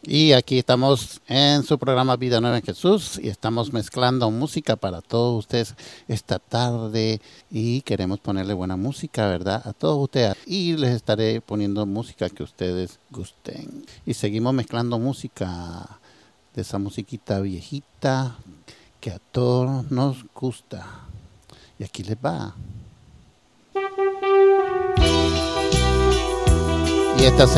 Y aquí estamos en su programa Vida Nueva en Jesús y estamos mezclando música para todos ustedes esta tarde y queremos ponerle buena música, ¿verdad? A todos ustedes. Y les estaré poniendo música que ustedes gusten. Y seguimos mezclando música de esa musiquita viejita que a todos nos gusta. Y aquí les va. Y esta se